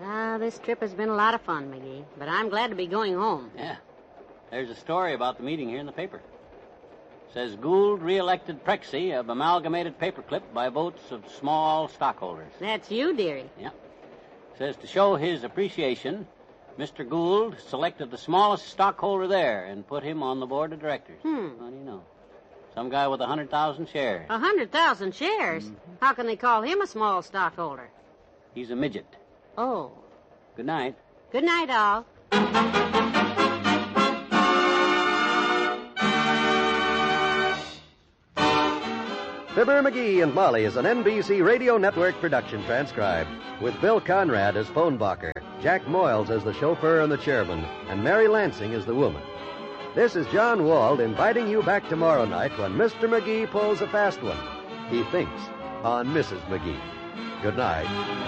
This trip has been a lot of fun, McGee, but I'm glad to be going home. Yeah. There's a story about the meeting here in the paper. Says Gould re-elected Prexy of Amalgamated Paperclip by votes of small stockholders. That's you, dearie. Yeah. Says to show his appreciation, Mr. Gould selected the smallest stockholder there and put him on the board of directors. How do you know? Some guy with 100,000 shares. 100,000 shares? Mm-hmm. How can they call him a small stockholder? He's a midget. Oh. Good night. Good night, all. Fibber, McGee, and Molly is an NBC Radio Network production transcribed, with Bill Conrad as Phonbacher, Jack Moyles as the chauffeur and the chairman, and Mary Lansing as the woman. This is John Wald inviting you back tomorrow night when Mr. McGee pulls a fast one. He thinks on Mrs. McGee. Good night.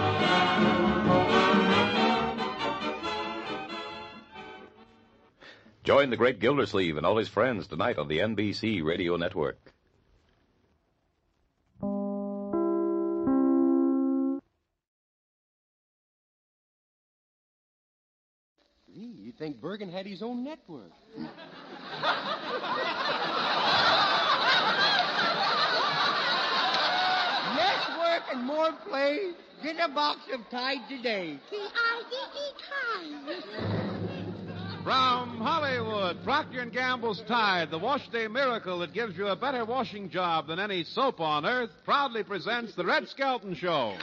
Join the great Gildersleeve and all his friends tonight on the NBC Radio Network. You'd think Bergen had his own network. Network and more plays. Get a box of Tide today. T-I-D-E, Tide. From Hollywood, Procter & Gamble's Tide, the wash day miracle that gives you a better washing job than any soap on earth, proudly presents The Red Skelton Show.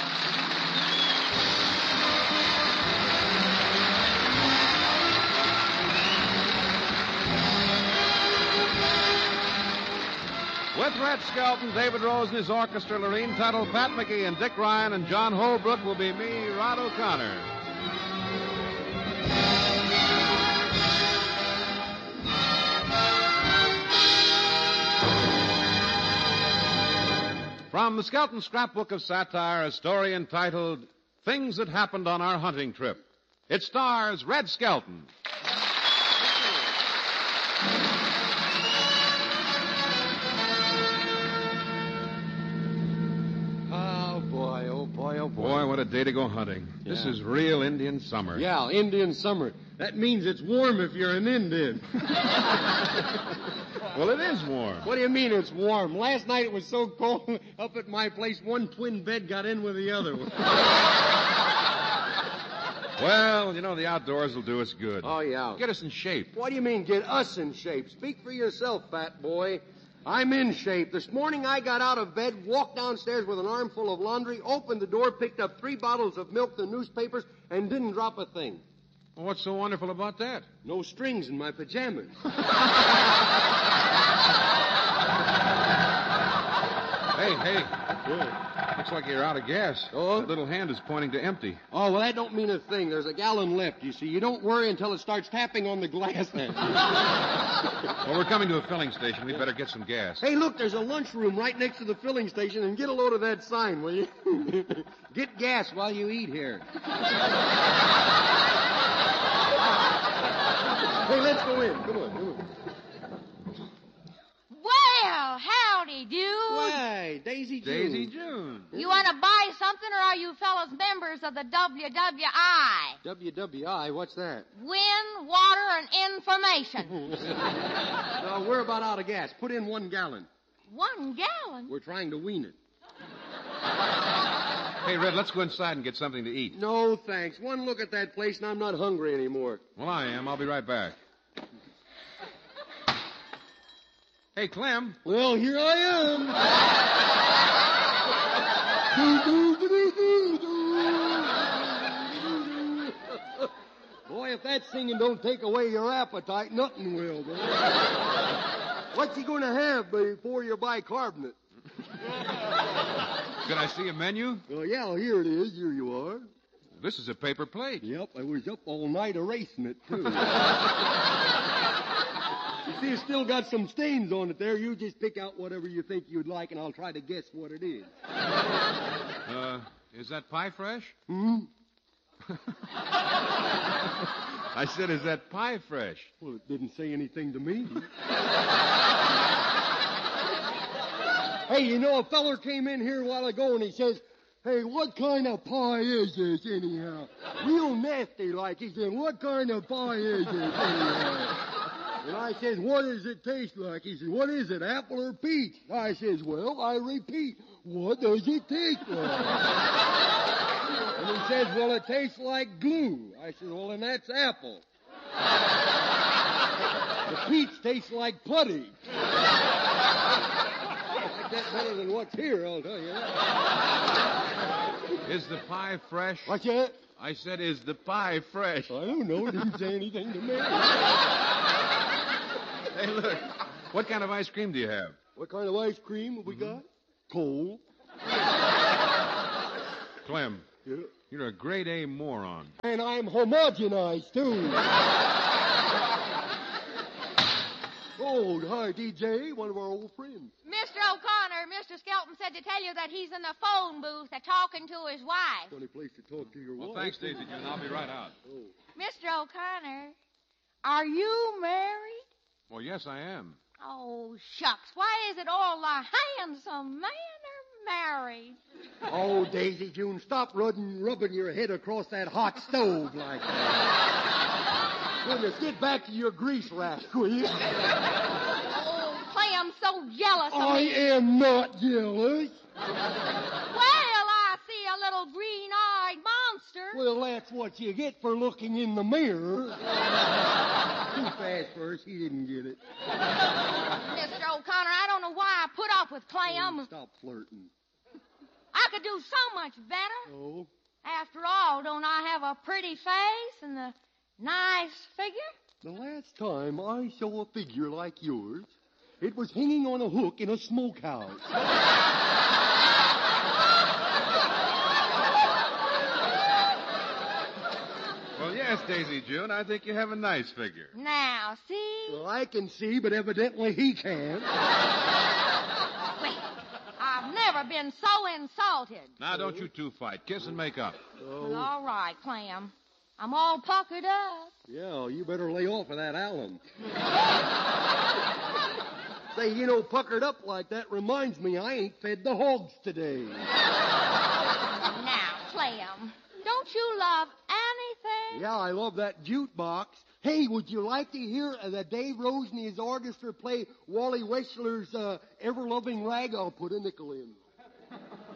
With Red Skelton, David Rose and his orchestra, Lorene Tuttle, Pat McGee, and Dick Ryan, and John Holbrook will be me, Rod O'Connor. From the Skelton Scrapbook of Satire, a story entitled Things That Happened on Our Hunting Trip. It stars Red Skelton. Boy, what a day to go hunting. Yeah. This is real Indian summer. Yeah, Indian summer. That means it's warm if you're an Indian. Well, it is warm. What do you mean it's warm? Last night it was so cold up at my place, one twin bed got in with the other one. Well, you know, the outdoors will do us good. Oh, yeah. Get us in shape. What do you mean, get us in shape? Speak for yourself, fat boy. I'm in shape. This morning I got out of bed, walked downstairs with an armful of laundry, opened the door, picked up 3 bottles of milk, the newspapers, and didn't drop a thing. Well, what's so wonderful about that? No strings in my pajamas. Hey. Looks like you're out of gas. Oh? That little hand is pointing to empty. Oh, well, that don't mean a thing. There's a gallon left, you see. You don't worry until it starts tapping on the glass then. Well, we're coming to a filling station. We'd better get some gas. Hey, look, there's a lunchroom right next to the filling station, and get a load of that sign, will you? Get gas while you eat here. Hey, let's go in. Come on. Well, howdy, dude. Why, Daisy June. Daisy June. You want to buy something, or are you fellas members of the WWI? WWI? What's that? Wind, Water, and Information. No, we're about out of gas. Put in 1 gallon. 1 gallon? We're trying to wean it. Hey, Red, let's go inside and get something to eat. No, thanks. One look at that place, and I'm not hungry anymore. Well, I am. I'll be right back. Hey, Clem. Well, here I am. Boy, if that singing don't take away your appetite, nothing will, boy. What you going to have before you buy carbonate? Can I see a menu? Well, yeah, here it is. Here you are. This is a paper plate. Yep, I was up all night erasing it, too. You see, it's still got some stains on it there. You just pick out whatever you think you'd like, and I'll try to guess what it is. Is that pie fresh? Hmm? I said, is that pie fresh? Well, it didn't say anything to me. Hey, you know, a feller came in here a while ago, and he says, Hey, what kind of pie is this, anyhow? Real nasty like. He said, what kind of pie is this, anyhow? And I says, what does it taste like? He said, what is it, apple or peach? I says, well, I repeat, what does it taste like? And he says, well, it tastes like glue. I said, well, then that's apple. The peach tastes like putty. I like that better than what's here, I'll tell you that. Is the pie fresh? What's that? I said, is the pie fresh? I don't know. Didn't say anything to me. Hey, look. What kind of ice cream do you have? What kind of ice cream have we got? Cold. Clem, Yeah. you're a grade A moron. And I'm homogenized, too. Oh, hi, DJ, one of our old friends. Mr. O'Connor, Mr. Skelton said to tell you that he's in the phone booth talking to his wife. Funny place to talk to your Well, wife. thanks, Daisy June. I'll be right out. Oh. Mr. O'Connor, are you married? Well, yes, I am. Oh, shucks. Why is it all the handsome men are married? Oh, Daisy June, stop rubbing your head across that hot stove like that. Goodness, get back to your grease rash, will you? Oh, Clay, I'm so jealous of I you. am not jealous. Well, I see a little green-eyed monster. Well, that's what you get for looking in the mirror. Too fast for her. She didn't get it. Mr. O'Connor, I don't know why I put up with Clem. Oh, stop flirting. I could do so much better. Oh? After all, don't I have a pretty face and a nice figure? The last time I saw a figure like yours, it was hanging on a hook in a smokehouse. Well, yes, Daisy June, I think you have a nice figure. Now, see? Well, I can see, but evidently he can't. Well, I've never been so insulted. Now, don't you two fight. Kiss and make up. Well, all right, Clem. I'm all puckered up. Yeah, you better lay off of that Allen. Say, you know, puckered up like that reminds me I ain't fed the hogs today. Now, Clem, don't you love anything? Yeah, I love that jukebox. Hey, would you like to hear the Dave Rose and his orchestra play Wally Weschler's Ever-Loving Rag? I'll put a nickel in.